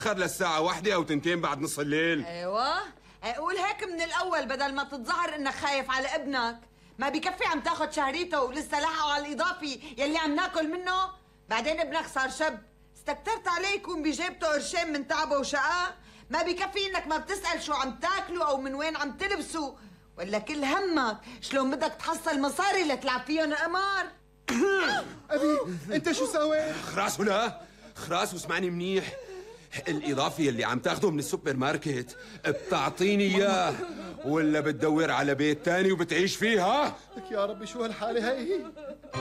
خد للساعة 1 أو 2 بعد نص الليل. ايوه، قول هيك من الاول بدل ما تتظاهر انك خايف على ابنك. ما بكفي عم تاخد شهريته ولسه لاحقوا على الاضافي يلي عم ناكل منه. بعدين ابنك صار شب، استكترت عليه يكون بجيبته قرشين من تعبه وشقاه. ما بكفي انك ما بتسأل شو عم تاكلوا او من وين عم تلبسوا، ولا كل همك شلون بدك تحصل مصاري لتلعب فيهم قمار. أبي أنت شو سويت؟ خراس ولا خراس، واسمعني منيح. الإضافي اللي عم تاخده من السوبر ماركت بتعطيني إياه ولا بتدور على بيت تاني وبتعيش فيها؟ لك يا ربي شو هالحالة هي؟